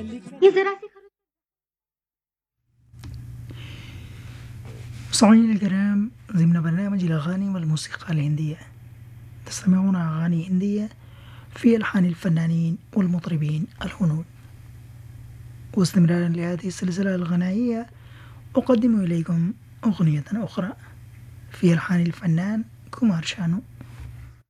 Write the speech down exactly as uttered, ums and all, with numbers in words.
مستمعينا الكرام، ضمن برنامج الأغاني والموسيقى الهندية تستمعون أغاني هندية في ألحان الفنانين والمطربين الهنود. واستمرارا لهذه السلسلة الغنائية أقدم إليكم أغنية أخرى في ألحان الفنان كومار شانو.